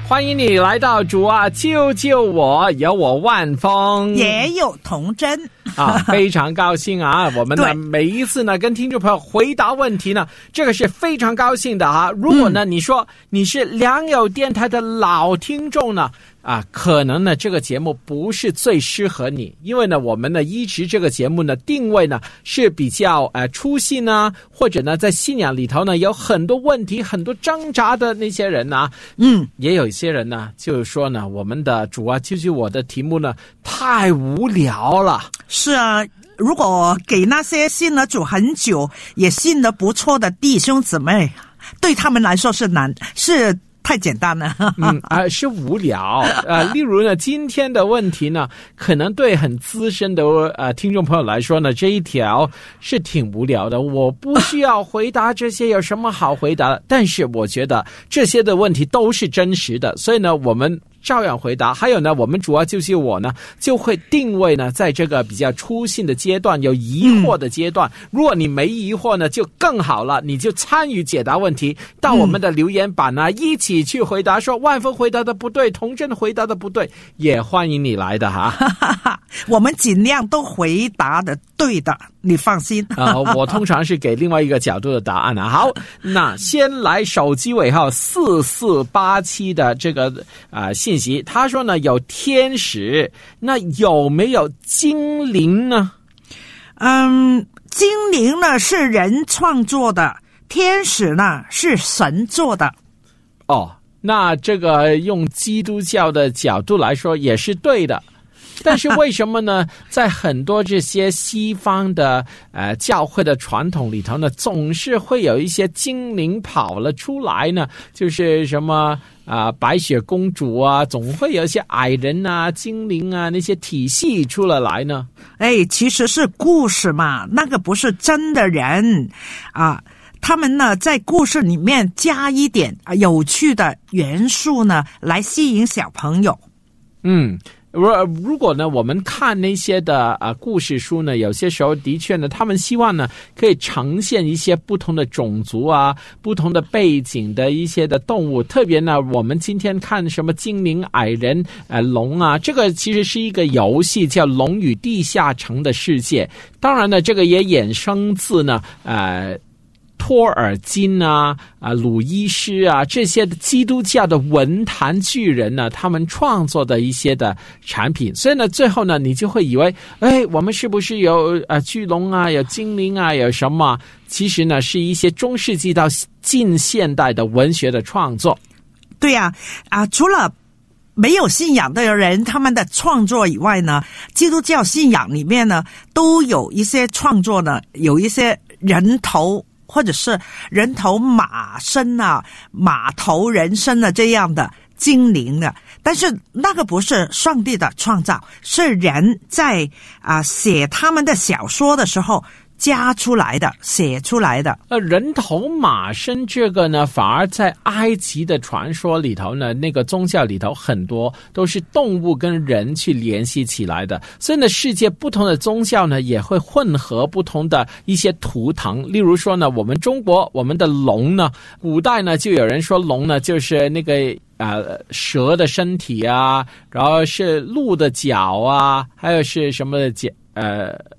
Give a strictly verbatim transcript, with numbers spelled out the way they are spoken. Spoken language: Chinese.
欢迎你来到主啊救救我，有我万峰， 也有童真啊，非常高兴啊！我们呢每一次呢跟听众朋友回答问题呢，这个是非常高兴的啊。如果呢、嗯、你说你是良友电台的老听众呢，啊，可能呢这个节目不是最适合你，因为呢我们呢一直这个节目呢定位呢是比较呃初信呢，或者呢在信仰里头呢有很多问题、很多挣扎的那些人呢，嗯，也有一些人呢就是说呢，我们的主啊救救我的题目呢太无聊了。 是啊，如果给那些信了主很久也信得不错的弟兄姊妹，对他们来说是难，是太简单了。 嗯啊、呃，是无聊。呃，例如呢，今天的问题呢，可能对很资深的呃听众朋友来说呢，这一条是挺无聊的。我不需要回答这些，有什么好回答的？但是我觉得这些的问题都是真实的，所以呢，我们照样回答。还有呢，我们主要就是我呢，就会定位呢，在这个比较初信的阶段，有疑惑的阶段。嗯、如果你没疑惑呢，就更好了，你就参与解答问题，到我们的留言板呢，嗯、一起去回答。说万峰回答的不对，童真回答的不对，也欢迎你来的哈。 我们尽量都回答的对的，你放心。 呃，我通常是给另外一个角度的答案啊。好，那先来手机尾号四四八七的这个啊、呃、信息，他说呢有天使，那有没有精灵呢？ 嗯，精灵呢是人创作的，天使呢是神做的。 哦，那这个用基督教的角度来说也是对的。但是为什么呢？在很多这些西方的呃教会的传统里头呢，总是会有一些精灵跑了出来呢？就是什么啊、呃，白雪公主啊，总会有一些矮人啊、精灵啊那些体系出了来呢。 哎，其实是故事嘛，那个不是真的人啊。他们呢，在故事里面加一点啊有趣的元素呢，来吸引小朋友。 嗯。如如果呢，我们看那些的呃故事书呢，有些时候的确呢，他们希望呢可以呈现一些不同的种族啊、不同的背景的一些的动物。特别呢，我们今天看什么精灵、矮人、呃龙啊，这个其实是一个游戏，叫《龙与地下城的世界》。当然呢，这个也衍生自呢呃。托尔金啊、啊鲁伊斯啊这些基督教的文坛巨人呢，他们创作的一些的产品，所以呢，最后呢，你就会以为，哎，我们是不是有啊巨龙啊、有精灵啊、有什么？其实呢，是一些中世纪到近现代的文学的创作。 对呀、啊，啊，除了没有信仰的人他们的创作以外呢，基督教信仰里面呢，都有一些创作呢，有一些人头。或者是人头马身啊、马头人身啊这样的精灵的，但是那个不是上帝的创造，是人在啊、呃、写他们的小说的时候加出来的、写出来的。 呃，人头马身这个呢，反而在埃及的传说里头呢，那个宗教里头很多都是动物跟人去联系起来的。所以呢，世界不同的宗教呢，也会混合不同的一些图腾。例如说呢，我们中国我们的龙呢，古代呢就有人说龙呢就是那个呃蛇的身体啊，然后是鹿的脚啊，还有是什么的脚呃。